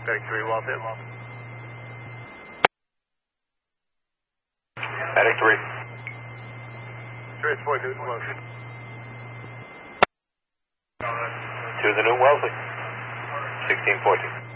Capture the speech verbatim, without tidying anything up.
Attic three, Wellesley. Attic three. Transport Newton Wellesley. To the Newton Wellesley. sixteen fourteen.